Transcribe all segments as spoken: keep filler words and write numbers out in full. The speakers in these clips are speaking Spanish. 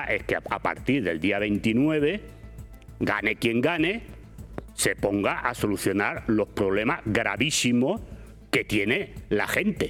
es que a partir del día veintinueve, gane quien gane, se ponga a solucionar los problemas gravísimos que tiene la gente,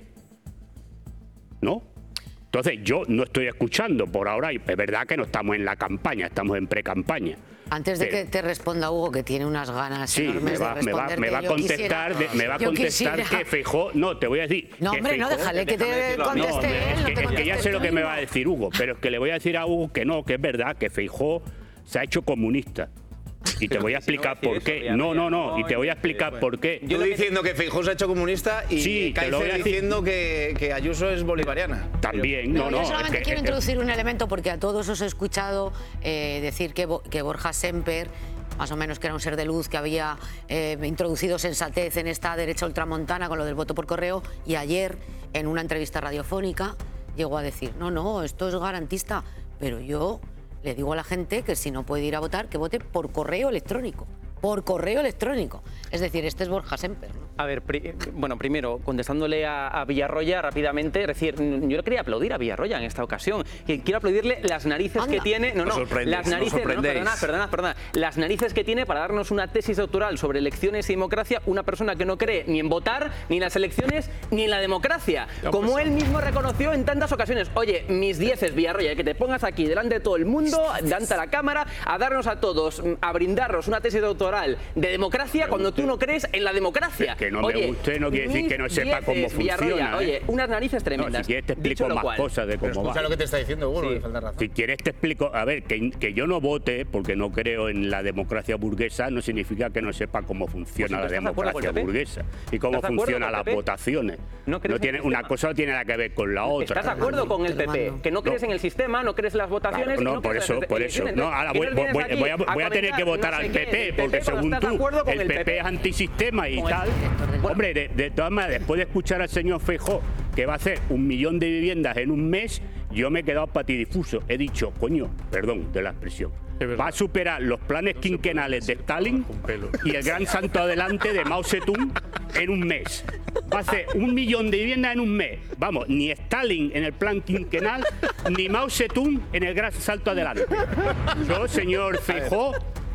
¿no? Entonces yo no estoy escuchando por ahora, y es verdad que no estamos en la campaña, estamos en pre-campaña. Antes de Pero, que te responda Hugo, que tiene unas ganas sí, enormes me va, de me va, me va a contestar, quisiera, de, me va a contestar que Feijóo, no, te voy a decir. No, que hombre, Feijóo, no, déjale que te conteste no, él. es, No que, te es que ya sé lo que me va a mismo. decir Hugo, pero es que le voy a decir a Hugo que no, que es verdad que Feijóo se ha hecho comunista. Y te voy a explicar por qué. No, no, no, y te voy a explicar por qué. Yo estoy diciendo que Feijóo se ha hecho comunista y sí, Kaiser diciendo que, que Ayuso es bolivariana. También, Pero, no, no. Yo no. solamente es que, quiero es que, introducir un elemento porque a todos os he escuchado eh, decir que, que Borja Semper, más o menos que era un ser de luz, que había eh, introducido sensatez en esta derecha ultramontana con lo del voto por correo, y ayer en una entrevista radiofónica llegó a decir, no, no, esto es garantista, pero yo le digo a la gente que si no puede ir a votar, que vote por correo electrónico. Por correo electrónico. Es decir, este es Borja Semper, ¿no? A ver, pri bueno, primero, contestándole a, a Villarroya rápidamente, es decir, yo le quería aplaudir a Villarroya en esta ocasión. Que quiero aplaudirle las narices Anda. que tiene. No, no, las narices. No, perdona, perdona, perdona. Las narices que tiene para darnos una tesis doctoral sobre elecciones y democracia, una persona que no cree ni en votar, ni en las elecciones, ni en la democracia. No, Como pues, él mismo reconoció en tantas ocasiones. Oye, mis dieces, Villarroya, que te pongas aquí delante de todo el mundo, delante de la cámara, a darnos a todos, a brindarnos una tesis doctoral de democracia me cuando guste. tú no crees en la democracia. Que no Oye, me guste no quiere decir que no sepa cómo dieces, funciona. Villarroya, ¿eh? Oye, unas narices tremendas. No, si quieres te Dicho explico lo más cual. cosas de Pero cómo escucha va. lo que te está diciendo Hugo, Sí. no le falta razón. Si quieres te explico, a ver, que, que yo no vote porque no creo en la democracia burguesa no significa que no sepa cómo funciona Pues la si tú estás de acuerdo democracia con el P P. burguesa y cómo ¿Estás de acuerdo funcionan con las el P P? votaciones. No crees en tiene, el una sistema. cosa no tiene nada que ver con la otra. ¿Estás de acuerdo con el Te lo P P? mando. Que no crees No. en el sistema, no crees en las votaciones. Claro, y no, no por crees en eso, las por eso. elecciones. No, ahora ¿Qué voy, nos voy, vienes voy, aquí voy a, voy a tener que votar no sé al qué, P P del porque P P, según ¿estás de tú acuerdo con el el P P P P? es antisistema y Con el tal. director del Hombre, de, de todas maneras, después de escuchar al señor Feijóo que va a hacer un millón de viviendas en un mes, yo me he quedado patidifuso. He dicho, coño, perdón de la expresión, va a superar los planes quinquenales de Stalin y el gran santo adelante de Mao Zedong en un mes. Va a hacer un millón de viviendas en un mes. Vamos, ni Stalin en el plan quinquenal, ni Mao Zedong en el gran salto adelante. Yo, señor Feijóo,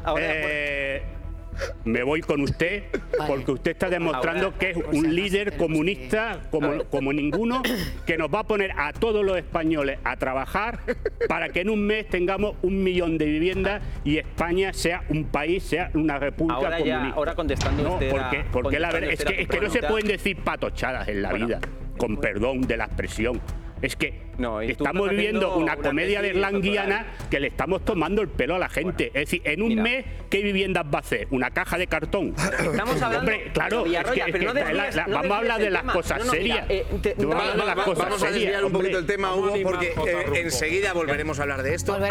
eh, me voy con usted porque usted está demostrando Ahora, que es por si un acaso líder tenemos comunista como, como ninguno, que nos va a poner a todos los españoles a trabajar para que en un mes tengamos un millón de viviendas y España sea un país, sea una república Ahora ya, comunista. ahora contestando No, usted porque, a- porque la verdad es contestando que, usted es a que tu no se pregunta. pueden decir patochadas en la Bueno, vida, con perdón de la expresión. Es que No, y tú estamos estás viviendo haciendo una una comedia tesis berlanguiana doctoral. que le estamos tomando el pelo a la gente. Es decir, en un mira. mes, ¿qué viviendas va a hacer? ¿Una caja de cartón? Estamos hablando. Hombre, claro, Villarroya, es que- pero es no que la- desvíes- la- no vamos a hablar desvíes de el las tema. cosas No, no, mira, serias. eh, te- Vamos a hablar de las vamos- cosas Vamos a serias, desviar un hombre. poquito el tema, Hugo, porque Vamos a animar eh, Jota Rumbo. enseguida volveremos a hablar de esto.